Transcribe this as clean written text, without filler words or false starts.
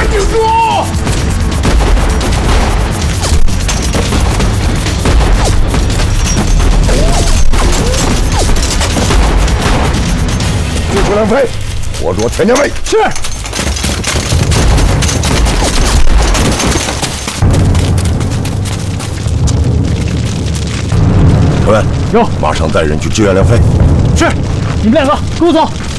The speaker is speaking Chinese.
赶紧说！救出梁飞，活捉田家卫。是。陈文，有，马上带人去支援梁飞。是，你们两个跟我走。